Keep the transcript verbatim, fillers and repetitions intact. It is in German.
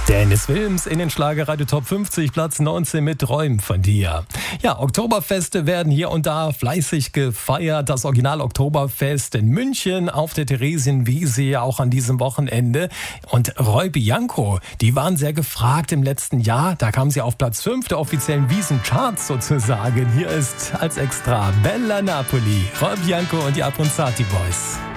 Dennis Wilms in den Schlagerradio Top fünfzig, Platz neunzehn mit Träumen von dir. Ja, Oktoberfeste werden hier und da fleißig gefeiert. Das Original-Oktoberfest in München auf der Theresienwiese ja auch an diesem Wochenende. Und Roy Bianco, die waren sehr gefragt im letzten Jahr. Da kam sie auf Platz fünf der offiziellen Wiesencharts sozusagen. Hier ist als Extra Bella Napoli, Roy Bianco und die Abronzati Boys.